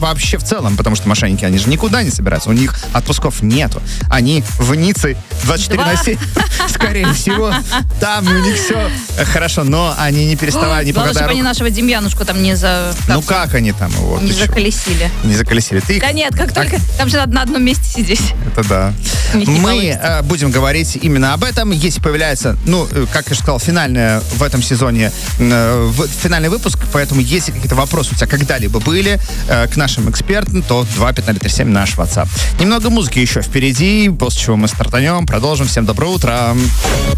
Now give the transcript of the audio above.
вообще в целом, потому что мошенники, они же никуда не собираются, у них отпусков нету. Они в Ницце 24/7, скорее всего, там у них все хорошо, но они не переставая, не Главное, покладая чтобы они рук. нашего Демьянушку там не Ну как они там его? не Ты чё? заколесили. Не заколесили. Ты их... Да нет, как только... Там же надо на одном месте сидеть. Это да. У них не Мы получится. будем говорить именно об этом. Если появляется, как я же сказал, финальная в этом сезоне, финальный выпуск, поэтому если какие-то вопросы у тебя когда-либо были к нашим экспертам, то 25937 наш WhatsApp. Немного музыки еще впереди, после чего мы стартанем, продолжим. Всем доброе утро.